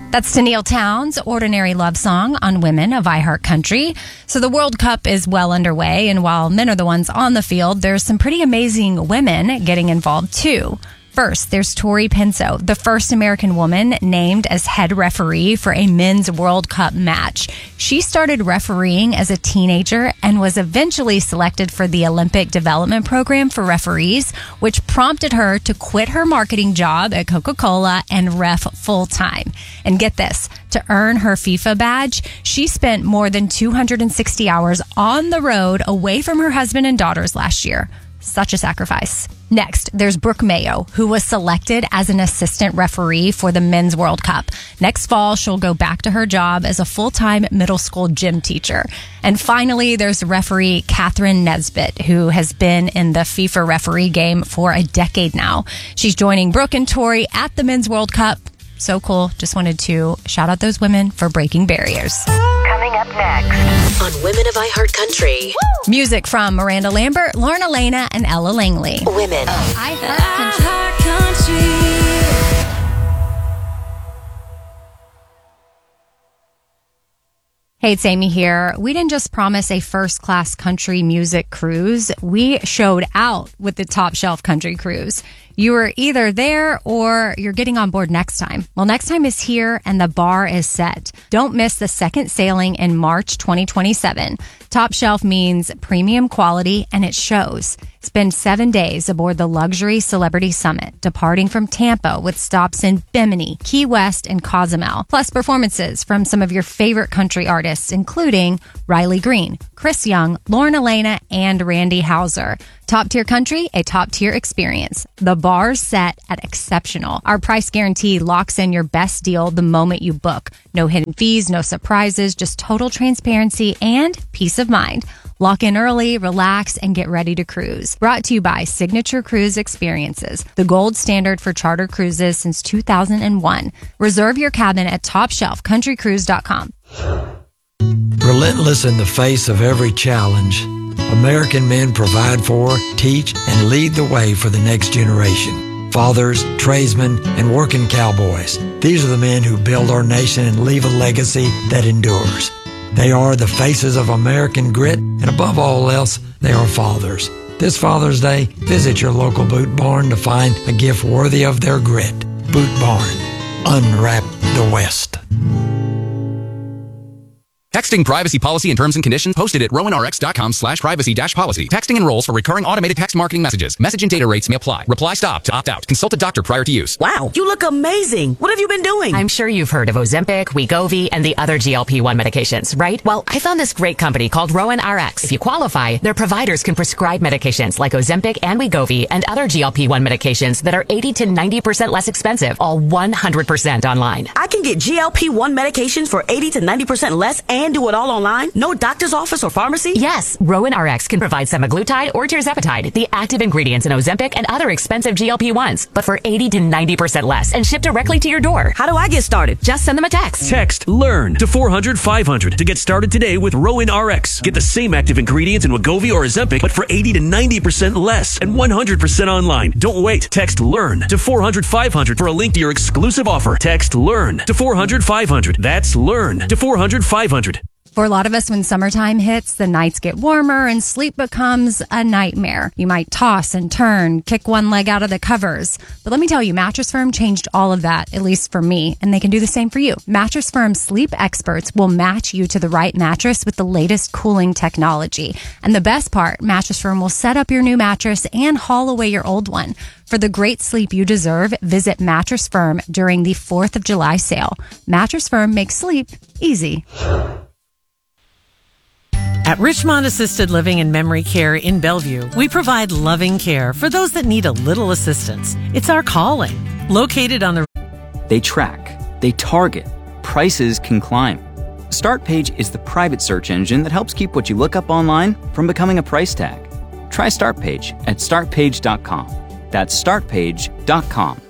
That's Tenille Townes' Ordinary Love Song on Women of iHeartCountry. So the World Cup is well underway, and while men are the ones on the field, there's some pretty amazing women getting involved too. First, there's Tori Penso, the first American woman named as head referee for a men's World Cup match. She started refereeing as a teenager and was eventually selected for the Olympic Development Program for referees, which prompted her to quit her marketing job at Coca-Cola and ref full-time. And get this, to earn her FIFA badge, she spent more than 260 hours on the road away from her husband and daughters last year. Such a sacrifice. Next, there's Brooke Mayo, who was selected as an assistant referee for the Men's World Cup. Next fall, she'll go back to her job as a full-time middle school gym teacher. And finally, there's referee Catherine Nesbitt, who has been in the FIFA referee game for a decade now. She's joining Brooke and Tori at the Men's World Cup. So cool. Just wanted to shout out those women for breaking barriers. Coming up next on Women of iHeartCountry. Music from Miranda Lambert, Lorna Lana, and Ella Langley. Women of iHeartCountry. Hey, it's Amy here. We didn't just promise a first-class country music cruise. We showed out with the Top Shelf Country Cruise. You were either there or you're getting on board next time. Well, next time is here and the bar is set. Don't miss the second sailing in March 2027. Top Shelf means premium quality, and it shows. Spend 7 days aboard the Luxury Celebrity Summit, departing from Tampa with stops in Bimini, Key West, and Cozumel. Plus performances from some of your favorite country artists, including Riley Green, Chris Young, Lorna Lana, and Randy Houser. Top tier country, a top tier experience. The bar's set at exceptional. Our price guarantee locks in your best deal the moment you book. No hidden fees, no surprises, just total transparency and peace of mind. Lock in early, relax, and get ready to cruise. Brought to you by Signature Cruise Experiences, the gold standard for charter cruises since 2001. Reserve your cabin at TopShelfCountryCruise.com. Relentless in the face of every challenge, American men provide for, teach, and lead the way for the next generation. Fathers, tradesmen, and working cowboys. These are the men who build our nation and leave a legacy that endures. They are the faces of American grit, and above all else, they are fathers. This Father's Day, visit your local Boot Barn to find a gift worthy of their grit. Boot Barn. Unwrap the West. Texting privacy policy and terms and conditions posted at rowanrx.com/privacy-policy. Texting enrolls for recurring automated text marketing messages. Message and data rates may apply. Reply stop to opt out. Consult a doctor prior to use. Wow, you look amazing. What have you been doing? I'm sure you've heard of Ozempic, Wegovy, and the other GLP-1 medications, right? Well, I found this great company called Rowan RX. If you qualify, their providers can prescribe medications like Ozempic and Wegovy and other GLP-1 medications that are 80 to 90% less expensive, all 100% online. I can get GLP-1 medications for 80 to 90% less and do it all online? No doctor's office or pharmacy? Yes, Rowan RX can provide semaglutide or tirzepatide, the active ingredients in Ozempic and other expensive GLP-1s, but for 80 to 90% less and shipped directly to your door. How do I get started? Just send them a text. Text LEARN to 400-500 to get started today with Rowan RX. Get the same active ingredients in Wegovy or Ozempic, but for 80 to 90% less and 100% online. Don't wait. Text LEARN to 400-500 for a link to your exclusive offer. Text LEARN to 400-500. That's LEARN to 400-500. For a lot of us, when summertime hits, the nights get warmer and sleep becomes a nightmare. You might toss and turn, kick one leg out of the covers. But let me tell you, Mattress Firm changed all of that, at least for me, and they can do the same for you. Mattress Firm sleep experts will match you to the right mattress with the latest cooling technology. And the best part, Mattress Firm will set up your new mattress and haul away your old one. For the great sleep you deserve, visit Mattress Firm during the 4th of July sale. Mattress Firm makes sleep easy. At Richmond Assisted Living and Memory Care in Bellevue, we provide loving care for those that need a little assistance. It's our calling. Located on the... They track, they target, prices can climb. Startpage is the private search engine that helps keep what you look up online from becoming a price tag. Try Startpage at startpage.com. That's startpage.com.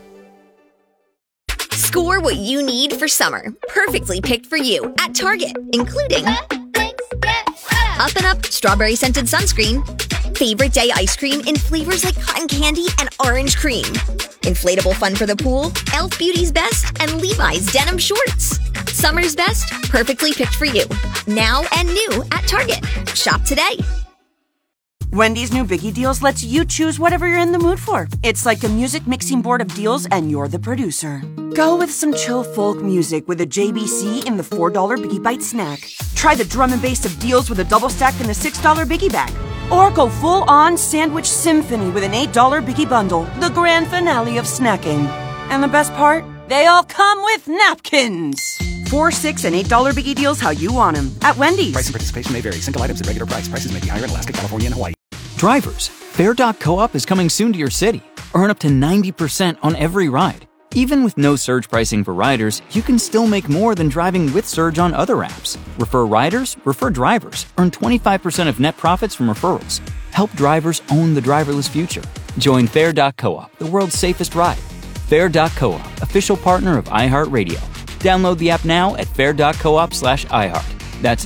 Score what you need for summer. Perfectly picked for you at Target, including Up and Up Strawberry Scented Sunscreen, Favorite day ice cream in flavors like cotton candy and orange cream. Inflatable fun for the pool, Elf Beauty's best, and Levi's denim shorts. Summer's best, perfectly picked for you. Now and new at Target. Shop today. Wendy's new Biggie Deals lets you choose whatever you're in the mood for. It's like a music mixing board of deals, and you're the producer. Go with some chill folk music with a JBC in the $4 Biggie Bite snack. Try the drum and bass of deals with a double stack in the $6 Biggie Bag. Or go full-on sandwich symphony with an $8 Biggie Bundle, the grand finale of snacking. And the best part? They all come with napkins. $4, $6, and $8 Biggie Deals how you want them at Wendy's. Price and participation may vary. Single items at regular price. Prices may be higher in Alaska, California, and Hawaii. Drivers, Fare.coop is coming soon to your city. Earn up to 90% on every ride. Even with no surge pricing for riders, you can still make more than driving with Surge on other apps. Refer riders, refer drivers. Earn 25% of net profits from referrals. Help drivers own the driverless future. Join Fare.coop, the world's safest ride. Fare.coop, official partner of iHeartRadio. Download the app now at fare.coop/iHeart. That's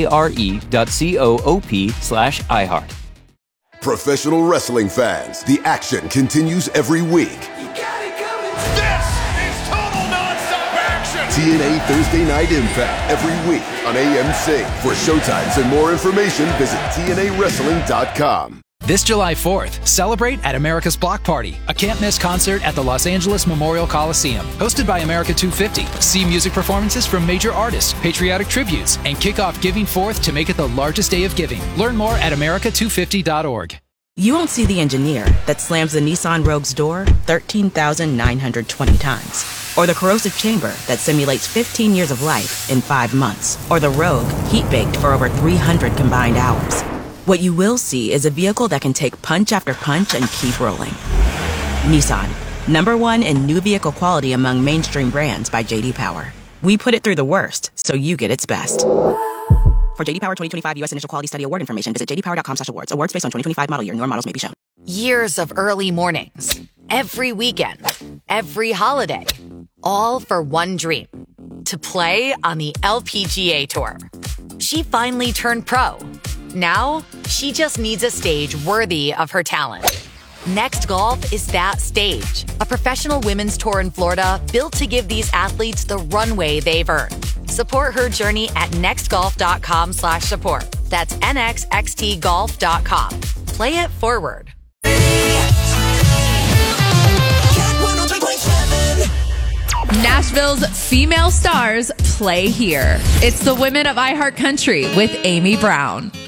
FARE.coop/iHeart. Professional wrestling fans, the action continues every week. This is total nonstop action! TNA Thursday Night Impact every week on AMC. For showtimes and more information, visit TNAWrestling.com. This July 4th, celebrate at America's Block Party, a can't-miss concert at the Los Angeles Memorial Coliseum. Hosted by America 250. See music performances from major artists, patriotic tributes, and kick off Giving Forth to make it the largest day of giving. Learn more at America250.org. You won't see the engineer that slams the Nissan Rogue's door 13,920 times. Or the corrosive chamber that simulates 15 years of life in 5 months. Or the Rogue heat-baked for over 300 combined hours. What you will see is a vehicle that can take punch after punch and keep rolling. Nissan, #1 in new vehicle quality among mainstream brands by J.D. Power. We put it through the worst, so you get its best. For J.D. Power 2025 U.S. Initial Quality Study Award information, visit jdpower.com/awards. Awards based on 2025 model year. Newer models may be shown. Years of early mornings, every weekend, every holiday, all for one dream: to play on the LPGA Tour. She finally turned pro. Now, she just needs a stage worthy of her talent. Next Golf is that stage. A professional women's tour in Florida built to give these athletes the runway they've earned. Support her journey at nextgolf.com/support. That's nxxtgolf.com. Play it forward. Nashville's female stars play here. It's the Women of iHeart Country with Amy Brown.